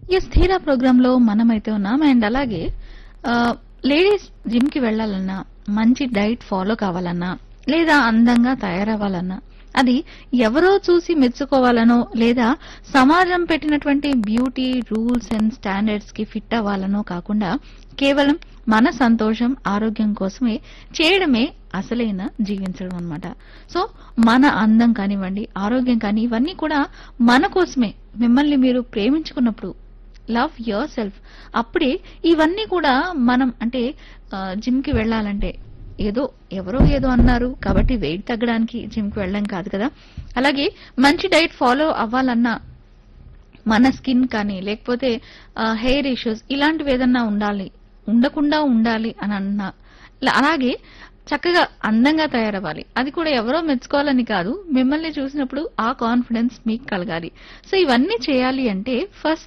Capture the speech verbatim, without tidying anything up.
Yes ధీరా programme లో మనమైతే ఉన్నాం. అండ్ అలాగే లేడీస్ జిమ్ కి వెళ్లాలన్నా, మంచి డైట్ ఫాలో కావాలన్నా, లేదా అందంగా తయారవ్వాలన్నా, అది ఎవరో చూసి మెచ్చుకోవాలనో, లేదా సమాజం పెట్టినటువంటి బ్యూటీ రూల్స్ అండ్ స్టాండర్డ్స్ కి ఫిట్ అవ్వాలనో కాకుండా కేవలం మన సంతోషం, ఆరోగ్యం కోసమే చేయడమే అసలైన జీవించడం అన్నమాట. సో మన అందం కానివ్వండి, ఆరోగ్యం కానీ ఇవన్నీ కూడా మన కోసమే. మిమ్మల్ని మీరు ప్రేమించుకున్నప్పుడు లవ్ యువర్ సెల్ఫ్, అప్పుడే ఇవన్నీ కూడా మనం అంటే జిమ్ కి వెళ్ళాలంటే ఏదో ఎవరో ఏదో అన్నారు కాబట్టి వెయిట్ తగ్గడానికి జిమ్ కి వెళ్ళడం కాదు కదా. అలాగే మంచి డైట్ ఫాలో అవ్వాలన్నా, మన స్కిన్ కానీ లేకపోతే హెయిర్ ఇష్యూస్ ఇలాంటివి ఏదన్నా ఉండాలి ఉండకుండా ఉండాలి అని అన్నా, ల- అలాగే చక్కగా అందంగా తయారవ్వాలి. అది కూడా ఎవరో మెచ్చుకోవాలని కాదు, మిమ్మల్ని చూసినప్పుడు ఆ కాన్ఫిడెన్స్ మీకు కలగాలి. సో ఇవన్నీ చేయాలి అంటే ఫస్ట్